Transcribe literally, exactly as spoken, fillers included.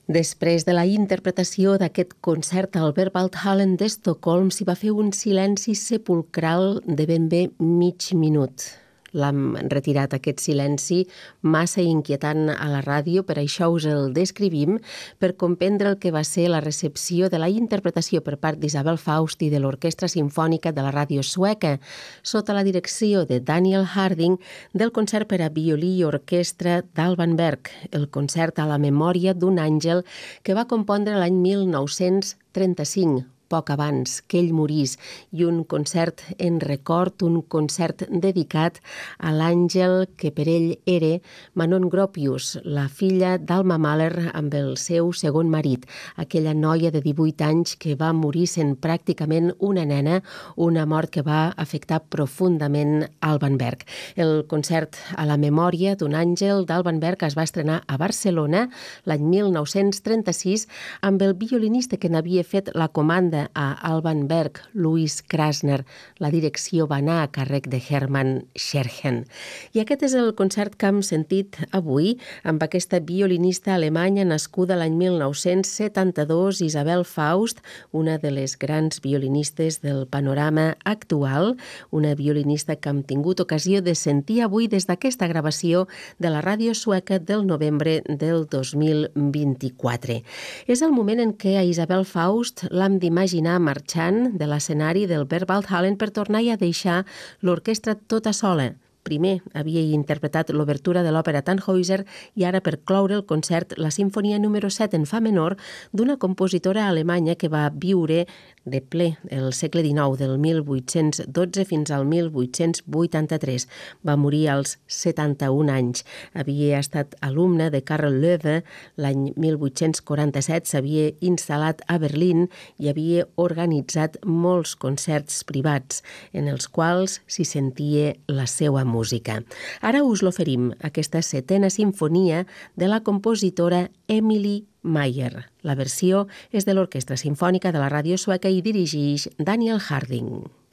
Després de la interpretació d'aquest concert al Verwaldhallen d'Estocolm s'hi va fer un silenci sepulcral de ben bé mig minut. L'hem retirat, aquest silenci, massa inquietant a la ràdio, per això us el descrivim, per comprendre el que va ser la recepció de la interpretació per part d'Isabel Faust i de l'Orquestra Simfònica de la Ràdio Sueca, sota la direcció de Daniel Harding, del concert per a violí i orquestra d'Alban Berg, el concert a la memòria d'un àngel que va compondre l'any mil nou-cents trenta-cinc, poc abans que ell morís, i un concert en record, un concert dedicat a l'àngel que per ell era Manon Gropius, la filla d'Alma Mahler amb el seu segon marit, aquella noia de divuit anys que va morir sent pràcticament una nena, una mort que va afectar profundament Alban Berg. El concert a la memòria d'un àngel d'Alban Berg es va estrenar a Barcelona l'any mil nou-cents trenta-sis amb el violinista que n'havia fet la comanda a Alban Berg, Louis Krasner. La direcció va anar a càrrec de Hermann Scherchen. I aquest és el concert que hem sentit avui amb aquesta violinista alemanya nascuda l'any mil nou-cents setanta-dos, Isabel Faust, una de les grans violinistes del panorama actual, una violinista que hem tingut ocasió de sentir avui des d'aquesta gravació de la ràdio sueca del novembre del dos mil vint-i-quatre. És el moment en què a Isabel Faust l'hem d'imaginar marxant de l'escenari del Verwaldhallen per tornar a deixar l'orquestra tota sola. Primer havia interpretat l'obertura de l'òpera Tannhäuser i ara, per cloure el concert, la sinfonia número set en fa menor d'una compositora alemanya que va viure de ple el segle dinou, del mil vuit-cents dotze fins al mil vuit-cents vuitanta-tres. Va morir als setanta-un anys. Havia estat alumne de Karl Löwe. L'any mil vuit-cents quaranta-set s'havia instal·lat a Berlín i havia organitzat molts concerts privats en els quals s'hi sentia la seva música. Ara us l'oferim, aquesta setena sinfonia de la compositora Emily Meyer. La versió és de l'Orquestra Simfònica de la Ràdio Sueca i dirigeix Daniel Harding.